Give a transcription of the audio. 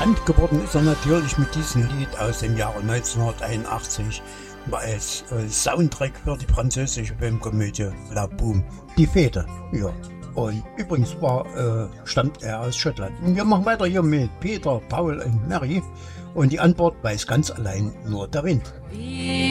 bekannt geworden ist er natürlich mit diesem Lied aus dem Jahre 1981 als Soundtrack für die französische Filmkomödie La Boum, die Fete. Ja. Und übrigens stammt er aus Schottland. Und wir machen weiter hier mit Peter, Paul und Mary. Und die Antwort weiß ganz allein nur der Wind.